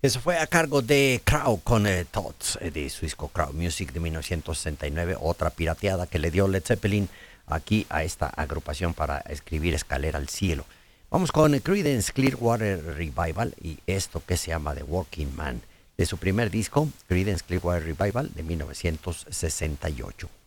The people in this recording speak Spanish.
Eso fue a cargo de Crow con Thoughts de su disco Crow Music de 1969, otra pirateada que le dio Led Zeppelin aquí a esta agrupación para escribir Escalera al Cielo. Vamos con Creedence Clearwater Revival y esto que se llama The Working Man, de su primer disco, Creedence Clearwater Revival de 1968.